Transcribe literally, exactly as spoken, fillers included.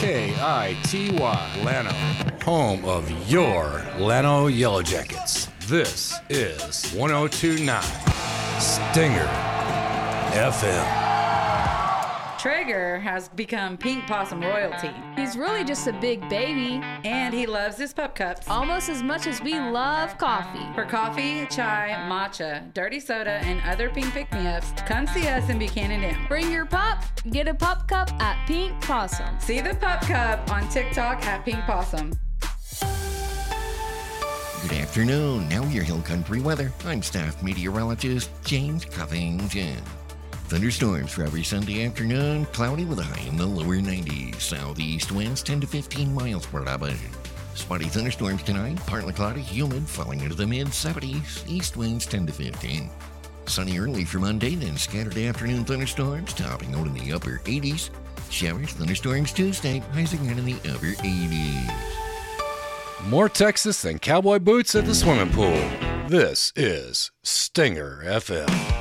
K I T Y, Llano, home of your Llano Yellow Jackets. This is one oh two point nine Stinger F M. Traeger has become Pink Possum royalty. He's really just a big baby. And he loves his pup cups. Almost as much as we love coffee. For coffee, chai, matcha, dirty soda, and other pink pick-me-ups, come see us in Buchanan Dam. Bring your pup, get a pup cup at Pink Possum. See the pup cup on TikTok at Pink Possum. Good afternoon. Now your Hill Country weather. I'm staff meteorologist James Covington. Thunderstorms for every Sunday afternoon, cloudy with a high in the lower nineties. Southeast winds ten to fifteen miles per hour. Spotty thunderstorms tonight, partly cloudy, humid, falling into the mid seventies. East winds ten to fifteen. Sunny early for Monday, then scattered afternoon thunderstorms, topping out in the upper eighties. Showers, thunderstorms Tuesday, highs again in the upper eighties. More Texas than cowboy boots at the swimming pool. This is Stinger F M.